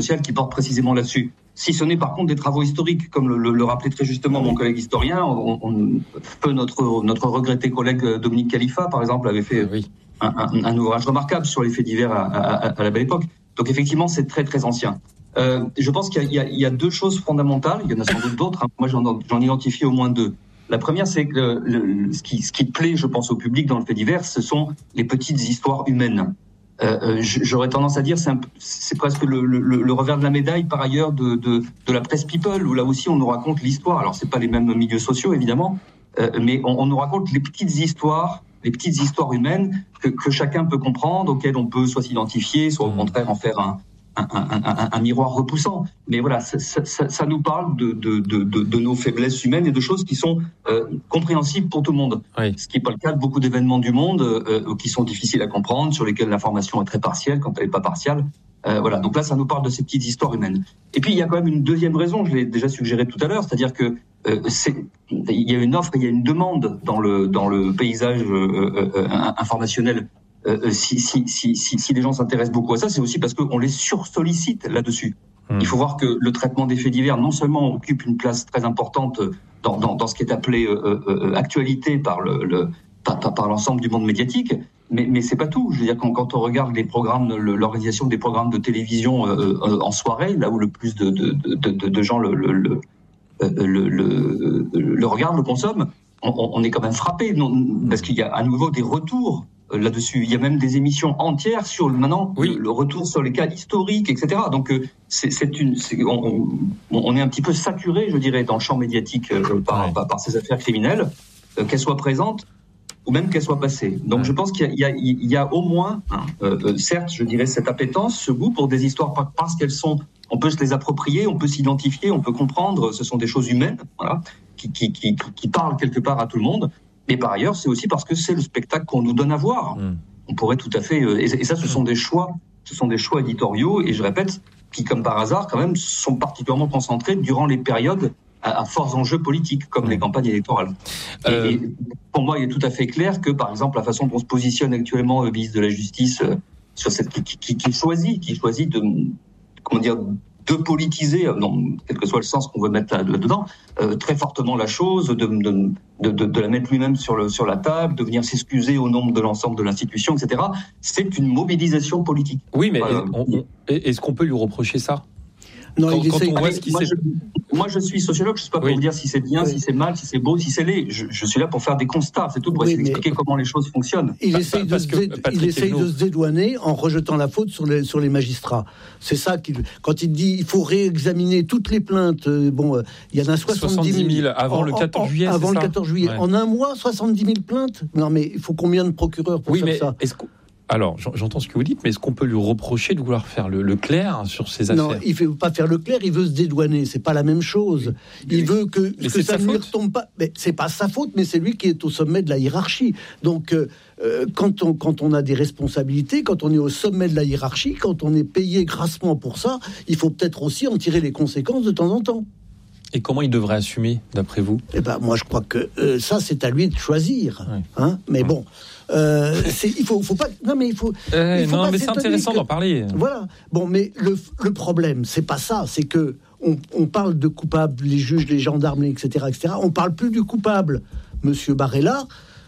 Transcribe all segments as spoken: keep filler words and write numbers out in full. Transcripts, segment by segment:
sociales qui portent précisément là-dessus. Si ce n'est par contre des travaux historiques, comme le, le, le rappelait très justement mon collègue historien, on, on peut notre, notre regretté collègue Dominique Khalifa, par exemple, avait fait oui. un, un, un ouvrage remarquable sur les faits divers à, à, à la belle époque. Donc effectivement, c'est très très ancien. Euh, je pense qu'il y a, il y a deux choses fondamentales, il y en a sans doute d'autres, hein. Moi j'en, j'en identifie au moins deux. La première, c'est que le, le, ce, qui, ce qui plaît, je pense, au public dans le fait divers, ce sont les petites histoires humaines. Euh, j'aurais tendance à dire c'est, un, c'est presque le, le, le revers de la médaille par ailleurs de, de, de la presse people, où là aussi on nous raconte l'histoire. Alors c'est pas les mêmes milieux sociaux évidemment, euh, mais on, on nous raconte les petites histoires, les petites histoires humaines que, que chacun peut comprendre, auxquelles on peut soit s'identifier, soit au contraire en faire un, un, un, un, un miroir repoussant. Mais voilà, ça, ça, ça, ça nous parle de, de, de, de, de nos faiblesses humaines et de choses qui sont euh, compréhensibles pour tout le monde. Oui. Ce qui n'est pas le cas de beaucoup d'événements du monde euh, qui sont difficiles à comprendre, sur lesquels l'information est très partielle quand elle n'est pas partielle. Euh, voilà, donc là, ça nous parle de ces petites histoires humaines. Et puis, il y a quand même une deuxième raison, je l'ai déjà suggéré tout à l'heure, c'est-à-dire que euh, c'est, il y a une offre, il y a une demande dans le, dans le paysage euh, euh, informationnel. Euh, si, si, si, si, si les gens s'intéressent beaucoup à ça, c'est aussi parce qu'on les sursollicite là-dessus. Mmh. Il faut voir que le traitement des faits divers, non seulement occupe une place très importante dans, dans, dans ce qui est appelé euh, euh, actualité par, le, le, par, par l'ensemble du monde médiatique, mais, mais c'est pas tout. Je veux dire, quand, quand on regarde les programmes, le, l'organisation des programmes de télévision euh, euh, en soirée, là où le plus de, de, de, de, de gens le, le, le, le, le, le regardent, le consomment, on, on est quand même frappé, non, parce qu'il y a à nouveau des retours là-dessus. Il y a même des émissions entières sur maintenant oui. le, le retour sur les cas historiques, et cetera. Donc c'est, c'est une, c'est, on, on est un petit peu saturé, je dirais, dans le champ médiatique euh, par, ouais. par, par ces affaires criminelles, euh, qu'elles soient présentes ou même qu'elles soient passées. Donc ouais. je pense qu'il y a, il y a, il y a au moins, hein, euh, certes, je dirais, cette appétence, ce goût pour des histoires parce qu'elles sont, on peut se les approprier, on peut s'identifier, on peut comprendre. Ce sont des choses humaines, voilà, qui, qui, qui, qui parlent quelque part à tout le monde. Mais par ailleurs, c'est aussi parce que c'est le spectacle qu'on nous donne à voir. Mmh. On pourrait tout à fait... Euh, et, et ça, ce sont des choix, ce sont des choix éditoriaux, et je répète, qui, comme par hasard, quand même, sont particulièrement concentrés durant les périodes à, à forts enjeux politiques, comme mmh. les campagnes électorales. Euh... Et, et pour moi, il est tout à fait clair que, par exemple, la façon dont se positionne actuellement le ministre de la Justice euh, sur cette... qui, qui, qui choisit, qui choisit de... comment dire... de politiser, non, quel que soit le sens qu'on veut mettre là, là-dedans, euh, très fortement la chose, de, de, de, de la mettre lui-même sur, le, sur la table, de venir s'excuser au nom de l'ensemble de l'institution, et cetera. C'est une mobilisation politique. Oui, mais voilà. on, on, est-ce qu'on peut lui reprocher ça ? Non, quand, il quand essaie, on voit allez, ce qui moi, s'est... je, moi, je suis sociologue, je ne suis pas pour oui. vous dire si c'est bien, oui. si c'est mal, si c'est beau, si c'est laid. Je, je suis là pour faire des constats, c'est tout, pour oui, essayer d'expliquer comment les choses fonctionnent. Il essaye, de, que, dé... il essaye de se dédouaner en rejetant la faute sur les, sur les magistrats. C'est ça qu'il... Quand il dit il faut réexaminer toutes les plaintes, euh, bon, euh, il y en a soixante-dix mille avant en, le quatorze juillet, en, Avant c'est le ça quatorze juillet. Ouais. En un mois, soixante-dix mille plaintes. Non, mais il faut combien de procureurs pour oui, faire mais ça est-ce que... Alors, j'entends ce que vous dites, mais est-ce qu'on peut lui reprocher de vouloir faire le, le clair sur ces affaires ? Non, il ne veut pas faire le clair, il veut se dédouaner. C'est pas la même chose. Il veut que, que ça ne lui retombe pas. Mais c'est pas sa faute, mais c'est lui qui est au sommet de la hiérarchie. Donc, euh, quand, on, quand on a des responsabilités, quand on est au sommet de la hiérarchie, quand on est payé grassement pour ça, il faut peut-être aussi en tirer les conséquences de temps en temps. Et comment il devrait assumer, d'après vous ? Eh ben, moi, je crois que euh, ça, c'est à lui de choisir. Ouais. Hein ? Mais ouais. bon. Euh, c'est, il faut, faut pas. Non, mais il faut. Euh, il faut non, pas mais c'est intéressant que, d'en parler. Voilà. Bon, mais le, le problème, c'est pas ça. C'est que on, on parle de coupables, les juges, les gendarmes, et cetera, et cetera. On parle plus du coupable, Monsieur Barella.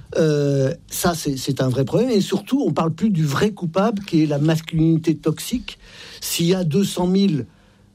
Euh, ça, c'est, c'est un vrai problème. Et surtout, on parle plus du vrai coupable, qui est la masculinité toxique. S'il y a deux cent mille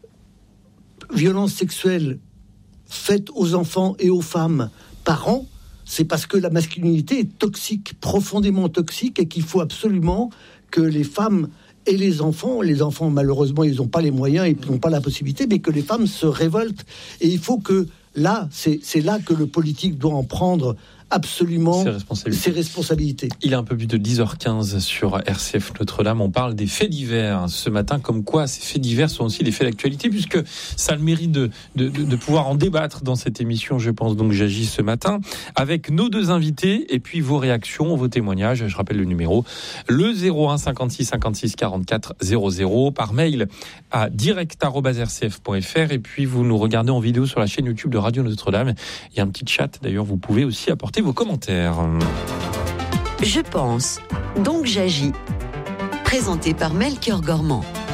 violences sexuelles faites aux enfants et aux femmes par an, c'est parce que la masculinité est toxique, profondément toxique, et qu'il faut absolument que les femmes et les enfants, les enfants malheureusement ils n'ont pas les moyens, ils n'ont pas la possibilité, mais que les femmes se révoltent. Et il faut que là, c'est, c'est là que le politique doit en prendre absolument ses responsabilités. ses responsabilités. Il est un peu plus de dix heures quinze sur R C F Notre-Dame. On parle des faits divers ce matin, comme quoi ces faits divers sont aussi des faits d'actualité, puisque ça a le mérite de, de, de pouvoir en débattre dans cette émission, je pense. Donc j'agis ce matin avec nos deux invités et puis vos réactions, vos témoignages. Je rappelle le numéro, le zéro un cinquante-six cinquante-six quarante-quatre zéro zéro, par mail à direct arobase r c f point f r, et puis vous nous regardez en vidéo sur la chaîne YouTube de Radio Notre-Dame. Il y a un petit chat, d'ailleurs, vous pouvez aussi apporter vos commentaires. Je pense, donc j'agis. Présenté par Melchior Gormand.